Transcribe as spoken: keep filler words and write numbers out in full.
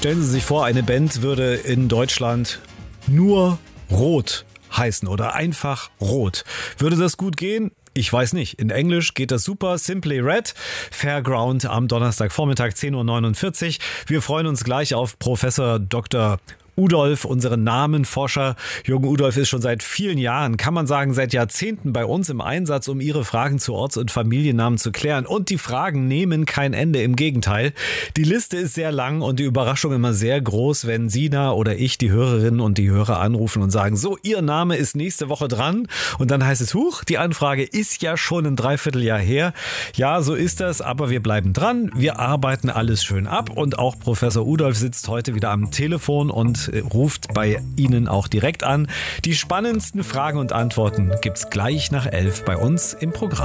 Stellen Sie sich vor, eine Band würde in Deutschland nur Rot heißen oder einfach Rot. Würde das gut gehen? Ich weiß nicht. In Englisch geht das super. Simply Red. Fairground am Donnerstagvormittag zehn Uhr neunundvierzig. Wir freuen uns gleich auf Professor Doktor Udolf, unseren Namenforscher. Jürgen Udolf ist schon seit vielen Jahren, kann man sagen, seit Jahrzehnten bei uns im Einsatz, um Ihre Fragen zu Orts- und Familiennamen zu klären. Und die Fragen nehmen kein Ende, im Gegenteil. Die Liste ist sehr lang und die Überraschung immer sehr groß, wenn Sina oder ich die Hörerinnen und die Hörer anrufen und sagen, so, Ihr Name ist nächste Woche dran. Und dann heißt es, huch, die Anfrage ist ja schon ein Dreivierteljahr her. Ja, so ist das, aber wir bleiben dran. Wir arbeiten alles schön ab und auch Professor Udolf sitzt heute wieder am Telefon und ruft bei Ihnen auch direkt an. Die spannendsten Fragen und Antworten gibt's gleich nach elf bei uns im Programm.